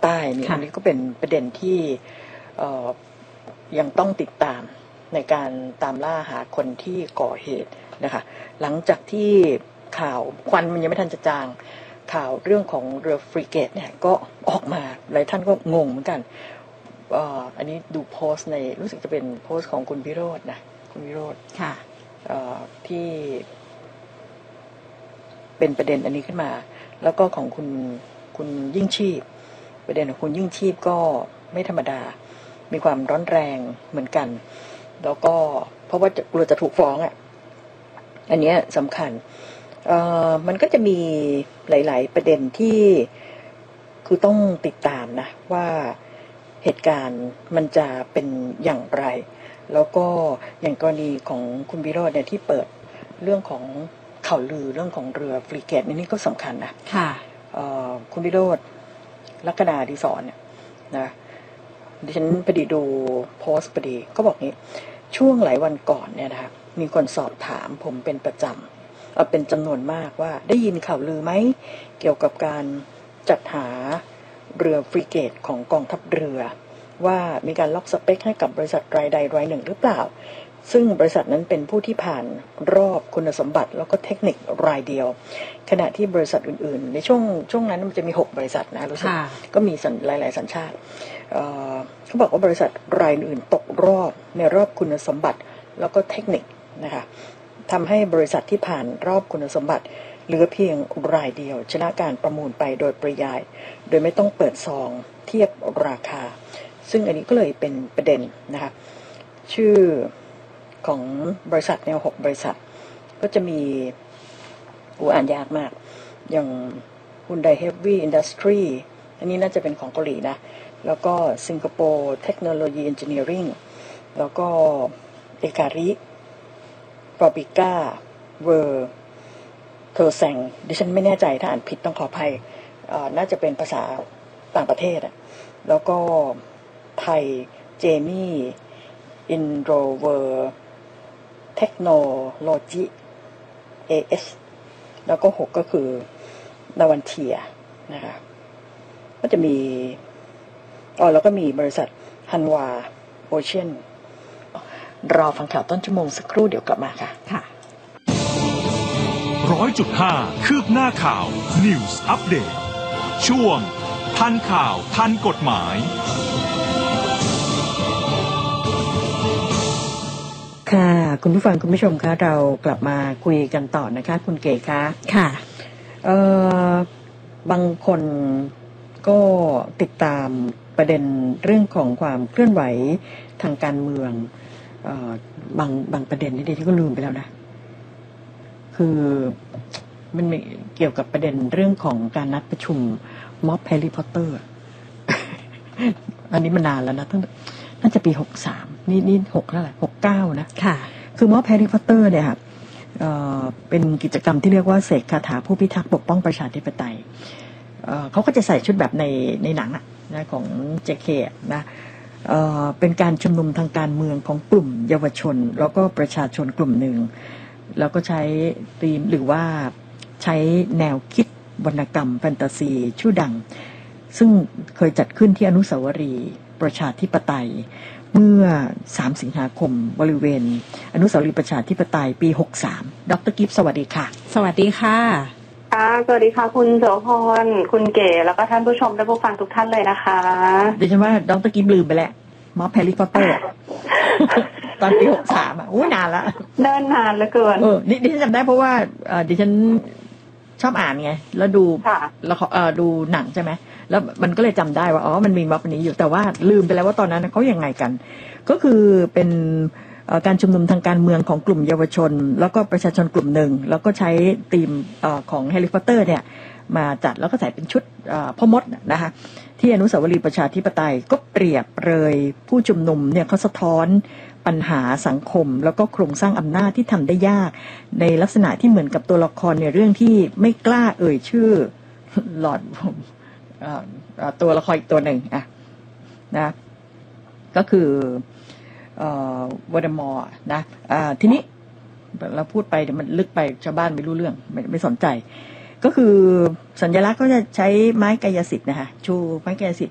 ใต้นี่อันนี้ก็เป็นประเด็นที่ยังต้องติดตามในการตามล่าหาคนที่ก่อเหตุนะคะหลังจากที่ข่าวควันมันยังไม่ทันจะจางข่าวเรื่องของเรือฟริเกตเนี่ยก็ออกมาหลายท่านก็งงเหมือนกันอันนี้ดูโพสต์ในรู้สึกจะเป็นโพสต์ของคุณวิโรจน์นะคุณวิโรจน์ค่ะที่เป็นประเด็นอันนี้ขึ้นมาแล้วก็ของคุณยิ่งชีพประเด็นของคุณยิ่งชีพก็ไม่ธรรมดามีความร้อนแรงเหมือนกันแล้วก็เพราะว่ากลัวจะถูกฟ้องอ่ะอันนี้สำคัญมันก็จะมีหลายๆประเด็นที่คือต้องติดตามนะว่าเหตุการณ์มันจะเป็นอย่างไรแล้วก็อย่างกรณีของคุณวิโรจน์เนี่ยที่เปิดเรื่องของข่าวลือเรื่องของเรือฟริเกตนี่ก็สำคัญนะค่ะคุณวิโรจน์ลักษณะดิศรเนี่ยนะดิฉันพอดีดูโพสต์พอดีก็บอกนี้ช่วงหลายวันก่อนเนี่ยนะคะมีคนสอบถามผมเป็นประจำเป็นจำนวนมากว่าได้ยินข่าวลือไหมเกี่ยวกับการจัดหาเรือฟริเกตของกองทัพเรือว่ามีการล็อกสเปคให้กับบริษัทรายใดรายหนึ่งหรือเปล่าซึ่งบริษัทนั้นเป็นผู้ที่ผ่านรอบคุณสมบัติแล้วก็เทคนิครายเดียวขณะที่บริษัทอื่นๆในช่วงนั้นมันจะมี6บริษัทนะรู้สึกก็มีหลายๆสัญชาติเขาบอกว่าบริษัทรายอื่นตกรอบในรอบคุณสมบัติแล้วก็เทคนิคนะคะทำให้บริษัทที่ผ่านรอบคุณสมบัติเหลือเพียงรายเดียวชนะการประมูลไปโดยปริยายโดยไม่ต้องเปิดซองเทียบราคาซึ่งอันนี้ก็เลยเป็นประเด็นนะคะชื่อของบริษัทแนว6บริษัทก็จะมีอ่านยากมากอย่าง Hyundai Heavy Industry อันนี้น่าจะเป็นของเกาหลีนะแล้วก็สิงคโปร์เทคโนโลยีเอนจิเนียริงแล้วก็เอการิปอปิก้าเวอร์เทอร์แซงดิฉันไม่แน่ใจถ้าอ่านผิดต้องขออภัยน่าจะเป็นภาษาต่างประเทศแล้วก็ไทยเจมี่อินโดเวอร์เทคโนโลยีAS แล้วก็6ก็คือนาวันเทียนะคะก็จะมีแล้วก็มีบริษัทฮันวาโอเชียนรอฟังข่าวต้นชั่วโมงสักครู่เดี๋ยวกลับมาค่ะ 100.5 คืบหน้าข่าว News Update ช่วงทันข่าวทันกฎหมายค่ะคุณผู้ฟังคุณผู้ชมคะเรากลับมาคุยกันต่อนะคะคุณเก๋คะค่ะบางคนก็ติดตามประเด็นเรื่องของความเคลื่อนไหวทางการเมืองบางประเด็นนี่ที่ก็ลืมไปแล้วนะคือมันเกี่ยวกับประเด็นเรื่องของการนัดประชุมม็อบแฮร์รี่พอตเตอร์อันนี้มันนานแล้วนะตั้งน่าจะปี63นี่6แล้วแหละ69นะค่ะคือม็อบแฮร์รี่พอตเตอร์เนี่ยค่ะเป็นกิจกรรมที่เรียกว่าเสกคาถาผู้พิทักษ์ปกป้องประชาธิปไตยเขาก็จะใส่ชุดแบบในหนังนะของเจเคนะเป็นการชุมนุมทางการเมืองของกลุ่มเยาวชนแล้วก็ประชาชนกลุ่มหนึ่งแล้วก็ใช้ธีมหรือว่าใช้แนวคิดวรรณกรรมแฟนตาซีชื่อดังซึ่งเคยจัดขึ้นที่อนุสาวรีย์ประชาธิปไตยเมื่อ3สิงหาคมบริเวณอนุสาวรีย์ประชาธิปไตยปี63ดร.กิฟต์สวัสดีค่ะสวัสดีค่ะสวัสดีค่ะคุณโสพรคุณเก๋แล้วก็ท่านผู้ชมและผู้ฟังทุกท่านเลยนะคะดิฉันว่าดร.กิฟต์ลืมไปแล้วม็อบแฮร์รี่พอตเตอร์ตอนปี63นานละเนิ่นนานเหลือเกินดิฉันจำได้เพราะว่าดิฉันชอบอ่านไงแล้วดูแล้วดูหนังใช่ไหมแล้วมันก็เลยจำได้ว่ามันมีม็อบนี้อยู่แต่ว่าลืมไปแล้วว่าตอนนั้นเขายังไงกันก็คือเป็นการชุมนุมทางการเมืองของกลุ่มเยาวชนแล้วก็ประชาชนกลุ่มหนึ่งแล้วก็ใช้ธีมของแฮร์รี่พอตเตอร์เนี่ยมาจัดแล้วก็ใส่เป็นชุดพ่อมดนะคะที่อนุสาวรีย์ประชาธิปไตยก็เปรียบเลยผู้ชุมนุมเนี่ยเขาสะท้อนปัญหาสังคมแล้วก็โครงสร้างอำนาจที่ทำได้ยากในลักษณะที่เหมือนกับตัวละครในเรื่องที่ไม่กล้าเอ่ยชื่อหลอดตัวละครอีกตัวหนึ่งนะก็คือวอเดมอร์นะทีนี้เราพูดไปเดี๋ยวมันลึกไปชาวบ้านไม่รู้เรื่องไม่สนใจก็คือสัญลักษณ์ก็จะใช้ไม้กายสิทธิ์นะคะชูไม้กายสิทธิ์